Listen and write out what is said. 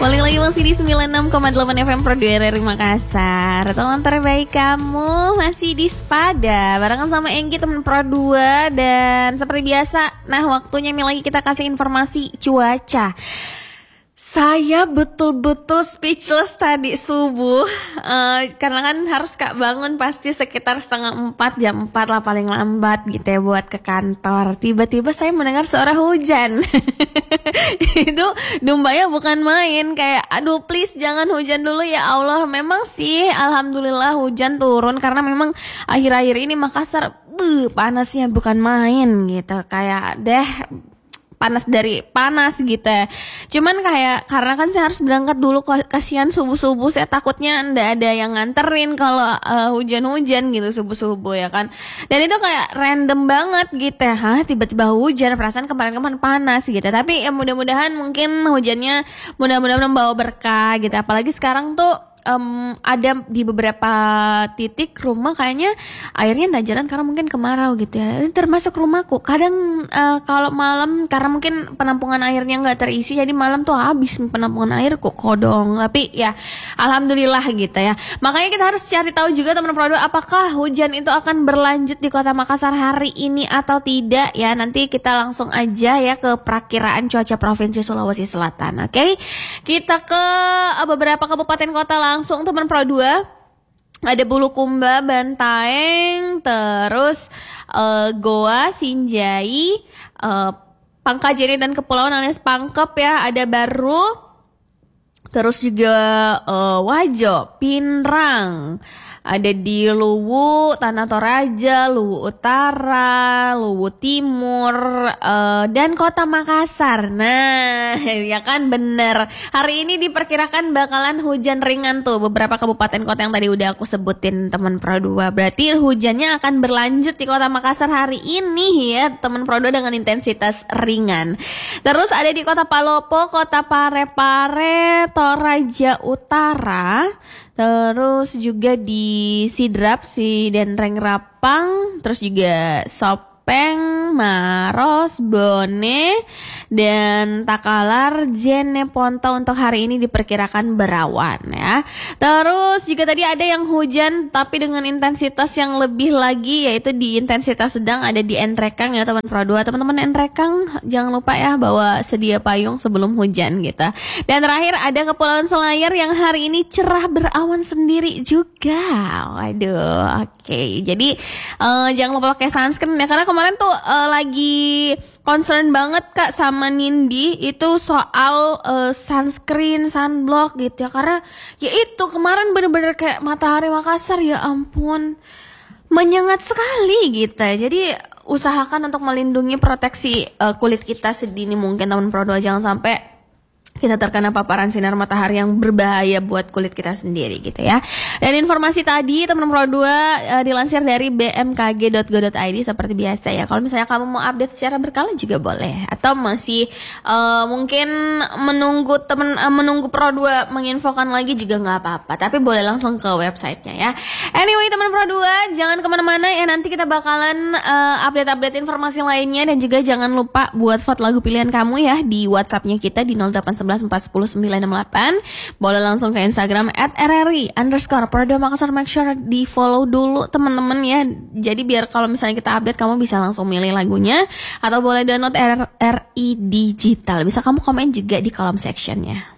Balik lagi masih di 96,8 FM Pro 2 RRI Makassar. Teman terbaik kamu masih di Spada barengan sama Enggi teman Pro 2. Dan seperti biasa, nah waktunya lagi kita kasih informasi cuaca. Saya betul-betul speechless tadi subuh karena kan harus Kak bangun pasti sekitar 3:30 jam 4 lah paling lambat gitu ya buat ke kantor. Tiba-tiba saya mendengar suara hujan. Itu dumbanya bukan main, kayak aduh please jangan hujan dulu ya Allah. Memang sih alhamdulillah hujan turun karena memang akhir-akhir ini Makassar panasnya bukan main gitu, kayak panas dari panas gitu ya. Cuman kayak karena kan saya harus berangkat dulu, kasihan subuh-subuh saya takutnya ndak ada yang nganterin kalau hujan-hujan gitu subuh-subuh ya kan. Dan itu kayak random banget gitu ya. Tiba-tiba hujan, perasaan kemarin-kemarin panas gitu. Tapi ya mudah-mudahan mungkin hujannya mudah-mudahan membawa berkah gitu. Apalagi sekarang tuh ada di beberapa titik rumah kayaknya airnya nggak jalan karena mungkin kemarau gitu ya. Ini termasuk rumahku. Kadang kalau malam karena mungkin penampungan airnya nggak terisi, jadi malam tuh habis penampungan air kok kodong. Tapi ya alhamdulillah gitu ya. Makanya kita harus cari tahu juga teman Prodo, apakah hujan itu akan berlanjut di Kota Makassar hari ini atau tidak ya. Nanti kita langsung aja ya ke perakiraan cuaca Provinsi Sulawesi Selatan. Oke. Kita ke beberapa kabupaten kota langsung teman Pro 2. Ada Bulukumba, Bantaeng, terus Goa, Sinjai, Pangkajene dan Kepulauan alias Pangkep ya, ada Baru, terus juga Wajo, Pinrang, ada di Luwu, Tanah Toraja, Luwu Utara, Luwu Timur, dan Kota Makassar. Nah, ya kan bener. Hari ini diperkirakan bakalan hujan ringan tuh beberapa kabupaten kota yang tadi udah aku sebutin teman Pro 2. Berarti hujannya akan berlanjut di Kota Makassar hari ini ya teman Pro 2 dengan intensitas ringan. Terus ada di Kota Palopo, Kota Parepare, Toraja Utara, terus juga di Sidrap, Denreng Rapang, terus juga Sopeng, Maros, Bone, dan Takalar, Jeneponto untuk hari ini diperkirakan berawan ya. Terus juga tadi ada yang hujan tapi dengan intensitas yang lebih lagi, yaitu di intensitas sedang, ada di Enrekang ya teman Pro 2. Teman-teman Enrekang jangan lupa ya bawa sedia payung sebelum hujan gitu. Dan terakhir ada Kepulauan Selayar yang hari ini cerah berawan sendiri juga. Waduh, oke. Jadi jangan lupa pakai sunscreen ya, karena kemarin tuh lagi concern banget Kak sama Nindi itu soal sunscreen, sunblock gitu ya. Karena ya itu kemarin bener-bener kayak matahari Makassar ya ampun menyengat sekali gitu. Jadi usahakan untuk melindungi proteksi kulit kita sedini mungkin teman Pro 2, jangan sampai kita terkena paparan sinar matahari yang berbahaya buat kulit kita sendiri gitu ya. Dan informasi tadi teman Pro 2 dilansir dari bmkg.go.id seperti biasa ya. Kalau misalnya kamu mau update secara berkala juga boleh, atau masih mungkin menunggu Pro 2 menginfokan lagi juga nggak apa-apa, tapi boleh langsung ke websitenya ya. Anyway teman Pro 2 jangan kemana-mana ya, nanti kita bakalan update informasi lainnya. Dan juga jangan lupa buat vote lagu pilihan kamu ya di WhatsAppnya kita di 0811410968. Boleh langsung ke Instagram @rri_Pro2 Makassar. Make sure di follow dulu teman-teman ya. Jadi biar kalau misalnya kita update kamu bisa langsung milih lagunya, atau boleh download RRI Digital. Bisa kamu komen juga di kolom sectionnya.